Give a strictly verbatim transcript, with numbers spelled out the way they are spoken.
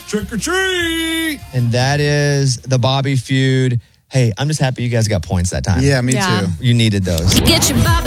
trick or treat. And that is the Bobby feud. Hey, I'm just happy you guys got points that time. Yeah, me Yeah. too. You needed those. Get your Bobby